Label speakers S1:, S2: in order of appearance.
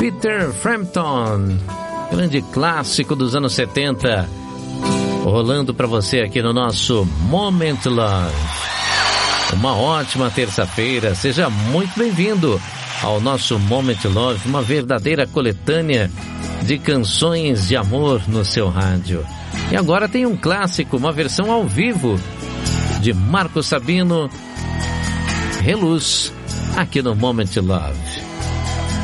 S1: Peter Frampton, grande clássico dos anos 70, rolando para você aqui no nosso Moment Love. Uma ótima terça-feira, seja muito bem-vindo ao nosso Moment Love, uma verdadeira coletânea de canções de amor no seu rádio. E agora tem um clássico, uma versão ao vivo de Marco Sabino, Reluz, aqui no Moment Love.